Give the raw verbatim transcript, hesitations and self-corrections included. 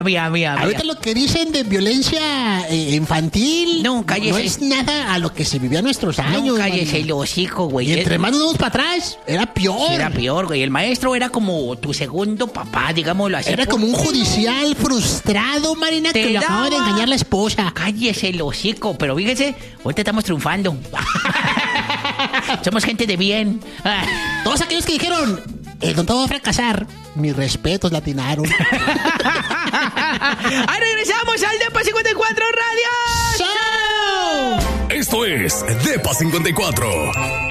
Mira, mira, mira. Ahorita lo que dicen de violencia eh, infantil No, cállese. no es nada a lo que se vivía en nuestros años. No, cállese mano. el hocico, güey. Y entre Es- más nos vamos para atrás, era peor. Era peor, güey. El maestro era como tu segundo papá, digámoslo así. Era como un judicial frustrado, Marina, Te que le acaba de daba- engañar la esposa. Cállese el hocico, pero fíjese, ahorita estamos triunfando. Somos gente de bien. Todos aquellos que dijeron, el don todo va a fracasar, mis respetos, latinaron. Ahí regresamos al Depa cincuenta y cuatro Radio ¡Show! Esto es Depa cincuenta y cuatro.